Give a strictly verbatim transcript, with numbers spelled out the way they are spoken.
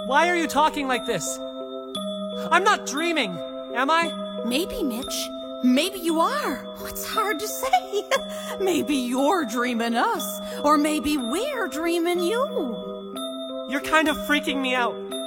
Why are you talking like this? I'm not dreaming, am I? Maybe, Mitch. Maybe you are. It's hard to say. Maybe you're dreaming us, or maybe we're dreaming you. You're kind of freaking me out.